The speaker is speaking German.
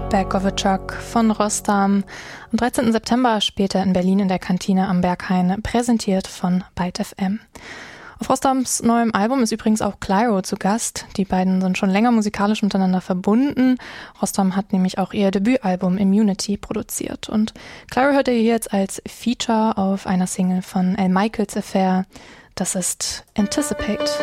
Back of a Truck von Rostam. Am 13. September später in Berlin in der Kantine am Berghain, präsentiert von Byte FM. Auf Rostams neuem Album ist übrigens auch Clyro zu Gast. Die beiden sind schon länger musikalisch miteinander verbunden. Rostam hat nämlich auch ihr Debütalbum Immunity produziert. Und Clyro hört ihr hier jetzt als Feature auf einer Single von Al Michaels Affair. Das ist Anticipate.